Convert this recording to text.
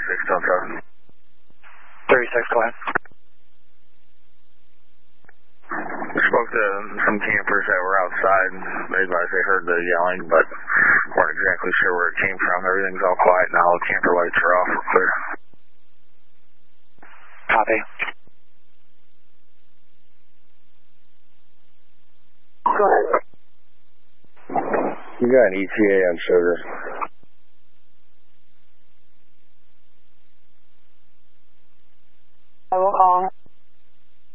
Delta. 36, go ahead. Spoke to some campers that were outside. They advised they heard the yelling, but weren't exactly sure where it came from. Everything's all quiet now. The camper lights are off. We're clear. Copy. You got an ETA on Sugar.